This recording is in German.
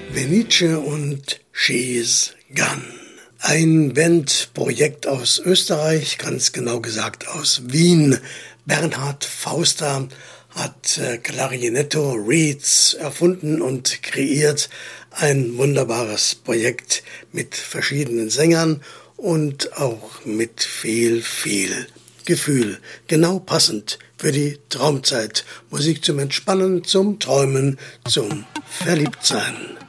Venice und She's Gone. Ein Bandprojekt aus Österreich, ganz genau gesagt aus Wien. Bernhard Fauster hat Clarinetto Reeds erfunden und kreiert. Ein wunderbares Projekt mit verschiedenen Sängern und auch mit viel Gefühl. Genau passend für die Traumzeit. Musik zum Entspannen, zum Träumen, zum Verliebtsein.